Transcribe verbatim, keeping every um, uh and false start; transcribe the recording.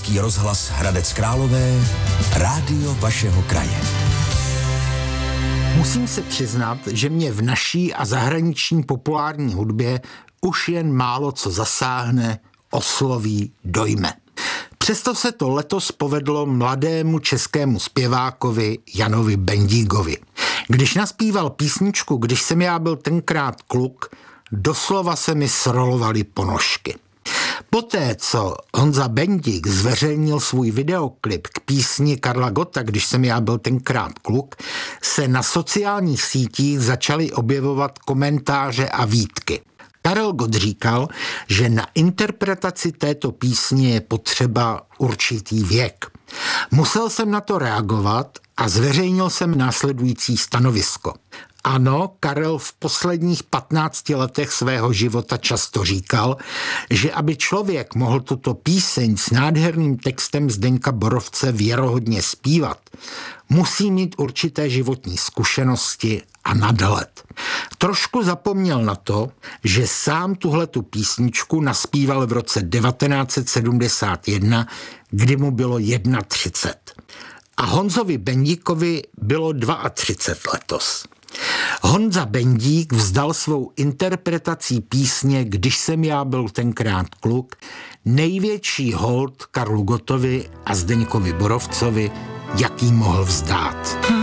Český rozhlas Hradec Králové, rádio vašeho kraje. Musím se přiznat, že mě v naší a zahraniční populární hudbě už jen málo co zasáhne, osloví, dojme. Přesto se to letos povedlo mladému českému zpěvákovi Janovi Bendíkovi. Když naspíval písničku Když jsem já byl tenkrát kluk, doslova se mi srolovaly ponožky. Poté, co Honza Bendík zveřejnil svůj videoklip k písni Karla Gotta Když jsem já byl tenkrát kluk, se na sociálních sítích začaly objevovat komentáře a výtky. Karel Gott říkal, že na interpretaci této písně je potřeba určitý věk. Musel jsem na to reagovat a zveřejnil jsem následující stanovisko. Ano, Karel v posledních patnácti letech svého života často říkal, že aby člověk mohl tuto píseň s nádherným textem Zdeňka Borovce věrohodně zpívat, musí mít určité životní zkušenosti a nadhled. Trošku zapomněl na to, že sám tuhletu písničku naspíval v roce devatenáct set sedmdesát jedna, kdy mu bylo třicet jedna. A Honzovi Bendíkovi bylo třicet dva letos. Honza Bendík vzdal svou interpretací písně Když jsem já byl tenkrát kluk největší hold Karlu Gottovi a Zdeňkovi Borovcovi, jaký mohl vzdát.